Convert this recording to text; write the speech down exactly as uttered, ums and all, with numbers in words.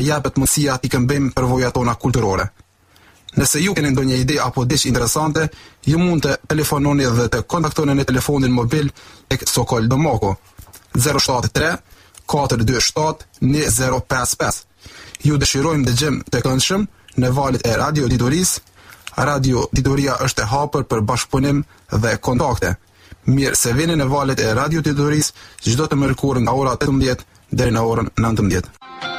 japet mundësia t'i këmbejmë përvojat tona kulturore. Nëse ju keni ndonjë ide apo diçka interesante, ju mund të telefononi dhe të kontaktoni në telefonin mobil tek Sokol Domoko zero shtat tre katër dy shtat një zero pesë pesë. Ju dëshirojmë dëgjem të këndshëm në valët e Radio Ditoris. Radio Ditoria është e hapur për bashkëpunim dhe kontakte. Mirë se vini në valët e Radio Ditoris çdo të mërkurë nga ora tetëmbëdhjetë deri në orën nëntëmbëdhjetë.